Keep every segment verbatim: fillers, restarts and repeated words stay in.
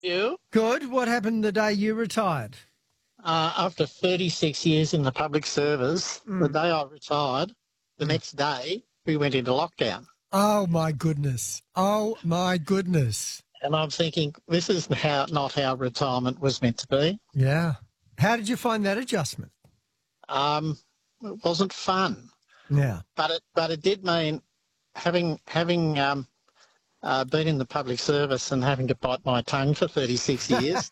You? Good. What happened the day you retired? Uh, after thirty-six years in the public service, the Mm. day I retired, the Mm. next day, we went into lockdown. Oh, my goodness. Oh, my goodness. And I'm thinking, this is how not how retirement was meant to be. Yeah. How did you find that adjustment? Um, it wasn't fun, Yeah. but it but it did mean having having um, uh, been in the public service and having to bite my tongue for thirty-six years.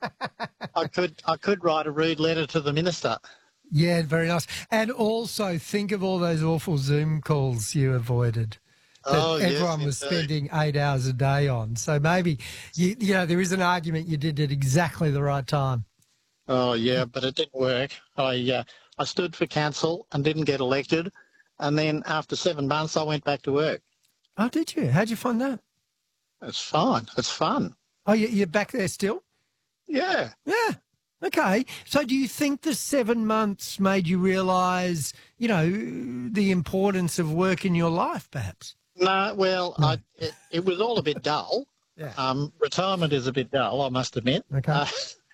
I could I could write a rude letter to the minister. Yeah, very nice. And also think of all those awful Zoom calls you avoided that Oh, yes, everyone was indeed. spending eight hours a day on. So maybe, you, you know, there is an argument you did at exactly the right time. Oh, yeah, but it didn't work. I uh, I stood for council and didn't get elected, and then after seven months, I went back to work. Oh, did you? How'd you find that? It's fine. It's fun. Oh, you, you're back there still? Yeah. Yeah. Okay. So do you think the seven months made you realise, you know, the importance of work in your life, perhaps? No, well, I, it, it was all a bit dull. Yeah. Um, retirement is a bit dull, I must admit. Okay. Uh,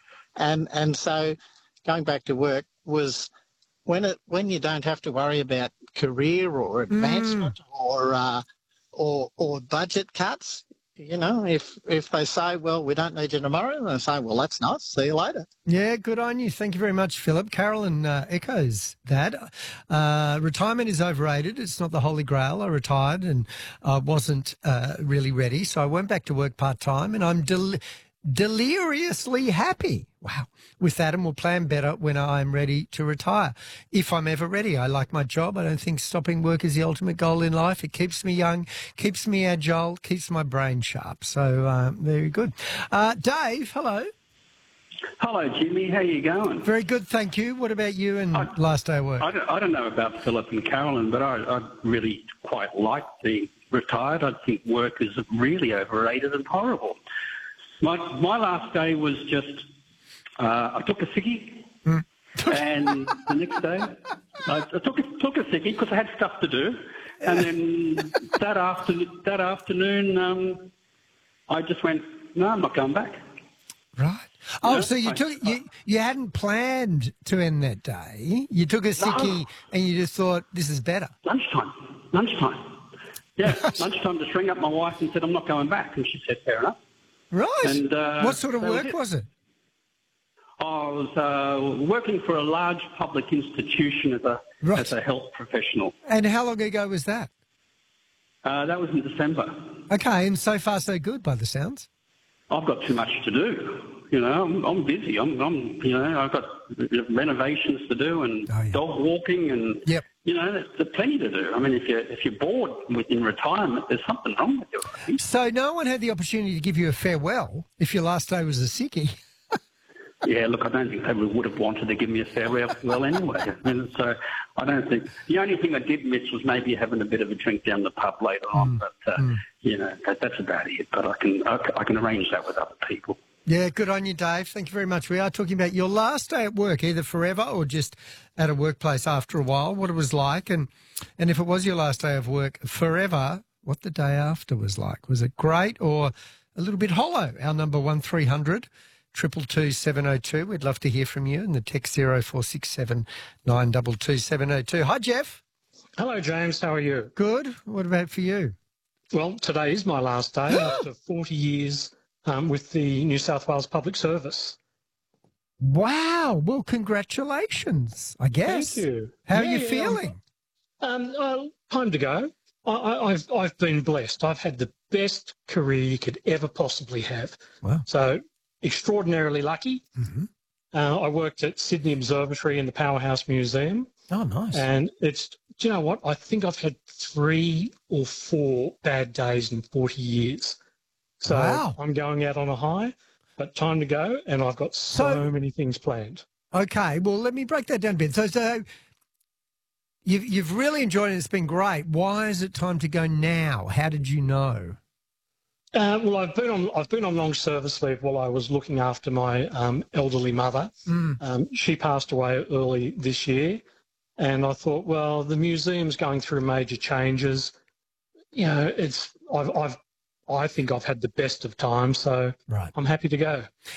and and so going back to work was when it when you don't have to worry about career or advancement or uh, or or budget cuts. You know, if if they say, well, we don't need you tomorrow, they say, well, that's nice. See you later. Yeah, good on you. Thank you very much, Philip. Carolyn uh, echoes that. Uh, retirement is overrated. It's not the holy grail. I retired and I wasn't uh, really ready, so I went back to work part-time and I'm del- deliriously happy. Wow. With that, and we'll plan better when I'm ready to retire. If I'm ever ready, I like my job. I don't think stopping work is the ultimate goal in life. It keeps me young, keeps me agile, keeps my brain sharp. So uh, very good. Uh, Dave, hello. Hello, Jimmy. How you going? Very good, thank you. What about you and I- last day of work? I don't, I don't know about Philip and Carolyn, but I, I really quite like being retired. I think work is really overrated and horrible. My my last day was just uh, I took a sickie, and the next day I, I took a, took a sickie because I had stuff to do, and then that afternoon that afternoon um, I just went, no, I'm not going back. Right. Oh, Yeah, so you I- took you you hadn't planned to end that day. You took a sickie and you just thought this is better. Lunchtime. Lunchtime. Yeah, lunchtime. Just rang up my wife and said, I'm not going back. And she said, fair enough. Right. And, uh, what sort of that was work it. was it? I was uh, working for a large public institution as a Right. as a health professional. And how long ago was that? Uh, that was in December. Okay, and so far so good by the sounds. I've got too much to do. You know, I'm, I'm busy. I'm, I'm, you know, I've got renovations to do and Oh, yeah. dog walking and, Yep. you know, there's, there's plenty to do. I mean, if you're, if you're bored in retirement, there's something wrong with you. I think. So no one had the opportunity to give you a farewell if your last day was a sickie. Yeah, look, I don't think they would have wanted to give me a farewell well anyway. I mean, so I don't think the only thing I did miss was maybe having a bit of a drink down the pub later on. But uh, you know, that, that's about it. But I can I, I can arrange that with other people. Yeah, good on you, Dave. Thank you very much. We are talking about your last day at work, either forever or just at a workplace after a while, what it was like. And, and if it was your last day of work forever, what the day after was like. Was it great or a little bit hollow? Our number one three hundred two two two seven oh two. We'd love to hear from you. And the text zero four six seven nine two two seven oh two. Hi, Jeff. Hello, James. How are you? Good. What about for you? Well, today is my last day after forty years um, with the New South Wales Public Service. Wow. Well, congratulations, I guess. Thank you. How are Yeah, you yeah, feeling? Um, uh, time to go. I, I, I've I've been blessed. I've had the best career you could ever possibly have. Wow. So extraordinarily lucky. Mhm. Uh, I worked at Sydney Observatory in the Powerhouse Museum, Oh, nice. and it's. Do you know what? I think I've had three or four bad days in forty years. So Wow. I'm going out on a high, but time to go, and I've got so, So- many things planned. Okay, well, let me break that down a bit. So, so you've, you've really enjoyed it. It's been great. Why is it time to go now? How did you know? Uh, well, I've been on I've been on long service leave while I was looking after my um, elderly mother. Mm. Um, she passed away early this year, and I thought, well, the museum's going through major changes. You know, it's I've I've I think I've had the best of times, so Right. I'm happy to go.